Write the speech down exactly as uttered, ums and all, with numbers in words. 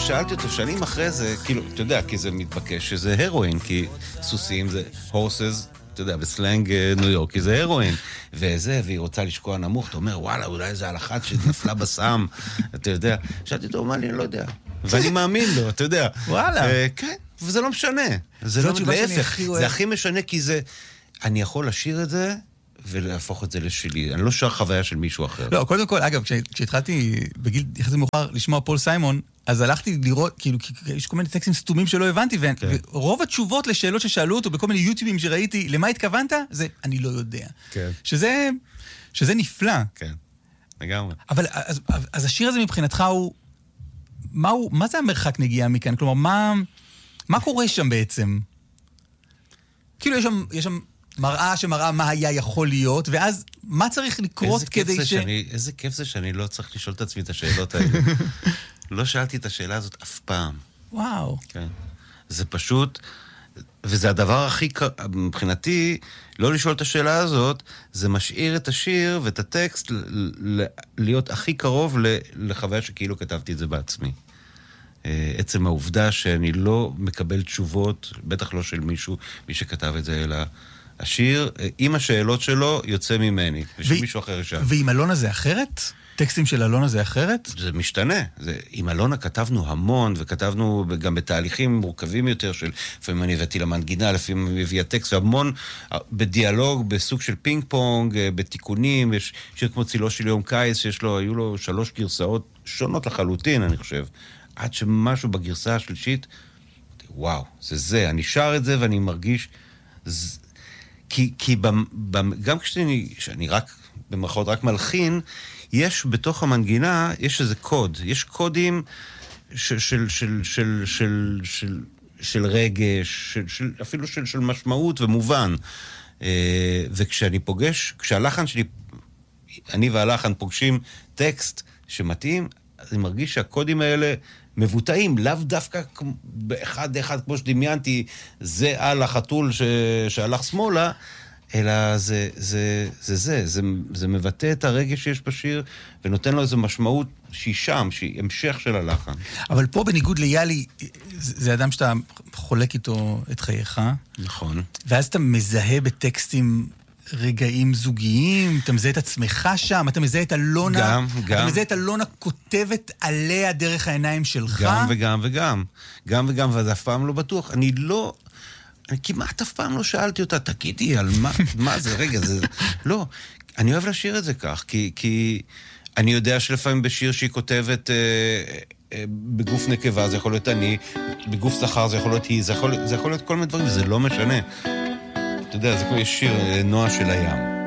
שאלתי אותו, שנים אחרי זה, כאילו, אתה יודע, כי זה מתבקש שזה הרואין, כי סוסים זה horses, אתה יודע, בסלנג ניו יורקי זה הרואין. וזה, והיא רוצה לשקוע נמוך, אתה אומר, וואלה, אולי זה על אחת שנפלה בסם, אתה יודע. שאלתי אותו, מה לי, אני לא יודע. ואני מאמין לו, אתה יודע. וואלה. כן, וזה לא משנה. זה לא להפך, זה הכי משנה, כי זה, אני יכול לשיר את זה, ולהפוך את זה לשלי. אני לא שר חוויה של מישהו אחר. לא, קודם כל, אגב, כשהתחלתי בגיל יחסית מאוחר לשמוע פול סיימון, אז הלכתי לראות, כאילו, יש כל מיני טקסטים סתומים שלא הבנתי, ורוב התשובות לשאלות ששאלו אותו בכל מיני יוטיובים שראיתי, למה התכוונת? זה, אני לא יודע. שזה, שזה נפלא. כן, לגמרי. אבל, אז, אז השיר הזה מבחינתך הוא, מה הוא, מה זה המרחק נגיעה מכאן? כלומר, מה, מה קורה שם בעצם? כאילו, יש שם, יש שם מראה שמראה מה היה יכול להיות, ואז מה צריך לקרות כדי ש... שאני, איזה כיף זה שאני לא צריך לשאול את עצמי את השאלות האלה. לא שאלתי את השאלה הזאת אף פעם. וואו. כן. זה פשוט, וזה הדבר הכי, מבחינתי, לא לשאול את השאלה הזאת, זה משאיר את השיר ואת הטקסט להיות הכי קרוב לחוויה שכאילו כתבתי את זה בעצמי. עצם העובדה שאני לא מקבל תשובות, בטח לא של מישהו, מי שכתב את זה, אלא השיר, עם השאלות שלו, יוצא ממני, ושל מישהו אחר ישאל. ועם אלונה זה אחרת? טקסטים של אלונה זה אחרת? זה משתנה. זה, עם אלונה כתבנו המון, וכתבנו גם בתהליכים מורכבים יותר, של לפעמים אני הבאתי למנגינה, לפעמים אני הביא הטקסט, והמון בדיאלוג, בסוג של פינג פונג, בתיקונים, יש שיר כמו צילו של יום קיץ, שיש לו, היו לו שלוש גרסאות שונות לחלוטין, אני חושב. עד שמשהו בגרסה השלישית, וואו, זה זה, אני שר את זה ואני מרגיש, זה, כי, כי במ, במ, גם כשאני, שאני רק, במרכאות רק מלחין, יש בתוך המנגינה, יש איזה קוד, יש קודים של, של, של, של, של, של, של רגש, של, של, אפילו של, של משמעות ומובן. וכשאני פוגש, כשהלחן שלי, אני והלחן פוגשים טקסט שמתאים, אני מרגיש שהקודים האלה מבוטאים, לאו דווקא באחד אחד, כמו שדמיינתי, זה על החתול ש... שהלך שמאלה, אלא זה זה, זה, זה, זה, זה מבטא את הרגש שיש בשיר, ונותן לו איזו משמעות שהיא שם, שהיא המשך של הלחן. אבל פה בניגוד ליאלי, זה אדם שאתה חולק איתו את חייך. נכון. ואז אתה מזהה בטקסטים רגעים זוגיים, אתה מזהה את עצמך שם, אתה מזהה את אלונה, גם, גם. אתה מזהה את אלונה כותבת עליה דרך העיניים שלך. גם וגם וגם. גם וגם, וזה אף פעם לא בטוח. אני לא... אני כמעט אף פעם לא שאלתי אותה, תגידי, על מה, מה זה, רגע, זה... לא, אני אוהב לשיר את זה כך, כי, כי אני יודע שלפעמים בשיר שהיא כותבת אה, אה, בגוף נקבה, זה יכול להיות אני, בגוף זכר זה יכול להיות היא, זה יכול, זה יכול להיות כל מיני דברים, וזה לא משנה. אתה יודע, זה כמו יש שיר נוע של הים.